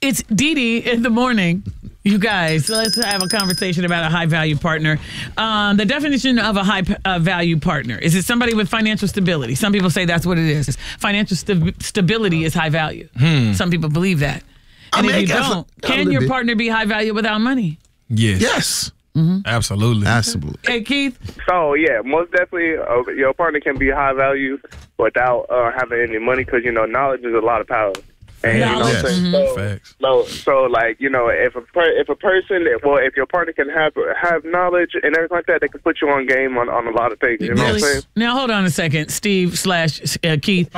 It's Dee Dee in the morning. You guys, let's have a conversation about a high-value partner. The definition of a high-value partner, is it somebody with financial stability? Some people say that's what it is. Financial stability is high value. Some people believe that. And if you don't, can your partner be high value without money? Yes. Absolutely. Hey, Keith? So, yeah, most definitely your partner can be high value without having any money because, knowledge is a lot of power. And, Facts. So, like, if if your partner can have knowledge and everything like that, they can put you on game on a lot of things. You know what I'm saying? Now, hold on a second, Steve/Keith.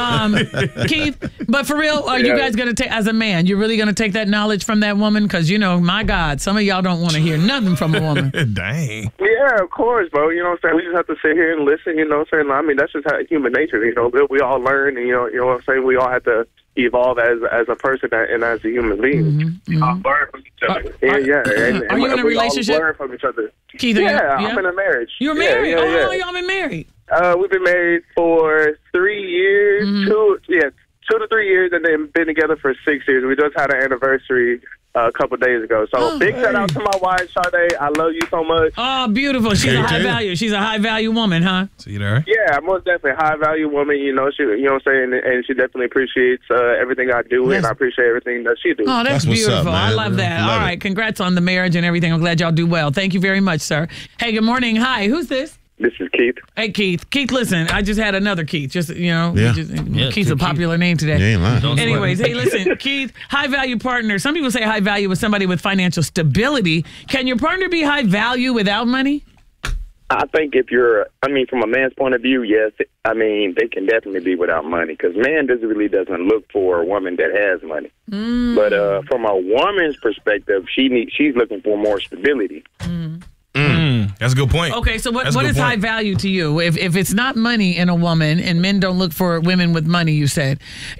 Keith, but for real, are you guys going to take, as a man, you're really going to take that knowledge from that woman? Because, my God, some of y'all don't want to hear nothing from a woman. Dang. Yeah, of course, bro. You know what I'm saying? We just have to sit here and listen, you know what I'm saying? I mean, that's just human nature, We all learn, and, you know what I'm saying? We all have to evolve as a person and as a human being. Learn from each other. Are you in a relationship? Learn from each other. Keith, I'm in a marriage. You're married? How long y'all been married? We've been married for 3 years, 2 to 3 years, and then been together for 6 years. We just had an anniversary a couple days ago. So big shout out to my wife, Sade. I love you so much. Oh, beautiful. She's a high value. She's a high value woman, huh? See you there? Yeah, most definitely a high value woman. She, you know what I'm saying, and she definitely appreciates everything I do, and I appreciate everything that she does. Oh, that's beautiful. Up, I love that. All right, congrats on the marriage and everything. I'm glad y'all do well. Thank you very much, sir. Hey, good morning. Hi, who's this? This is Keith. Hey, Keith. Keith, listen, I just had another Keith. Keith's a popular name today. You ain't lying. Anyways, hey, listen, Keith, high-value partner. Some people say high value with somebody with financial stability. Can your partner be high value without money? I think from a man's point of view, yes. I mean, they can definitely be without money because man doesn't look for a woman that has money. But from a woman's perspective, she's looking for more stability. That's a good point. Okay, so what is high value to you? If it's not money in a woman, and men don't look for women with money, you said,